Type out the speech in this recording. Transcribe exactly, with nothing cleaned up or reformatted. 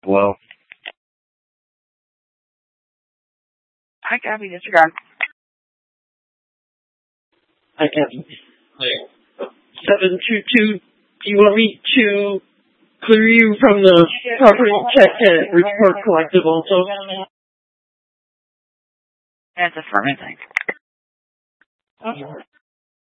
Well, Hi, copy. Disregard. I have seven two two. Do you want me to clear you from the property check and report collective also? That's affirmative.